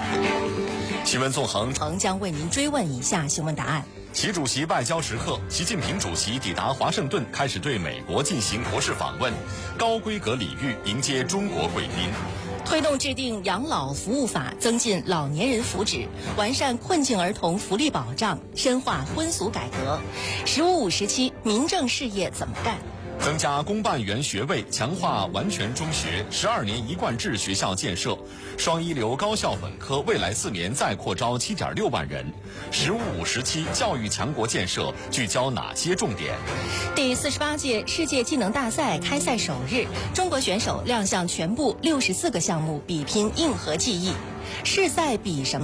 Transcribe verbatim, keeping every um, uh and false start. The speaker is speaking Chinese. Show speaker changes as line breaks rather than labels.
新闻纵横
横将为您追问以下新闻答案。
习主席外交时刻，习近平主席抵达华盛顿，开始对美国进行国事访问，高规格礼遇迎接中国贵宾。
推动制定养老服务法，增进老年人福祉，完善困境儿童福利保障，深化婚俗改革。十五五时期，民政事业怎么干？
增加公办员学位，强化完全中学，十二年一贯制学校建设，双一流高校本科未来四年再扩招七点六万人。十五五时期教育强国建设聚焦哪些重点？
第四十八届世界技能大赛开赛首日，中国选手亮相全部六十四个项目，比拼硬核技艺。试赛比什么？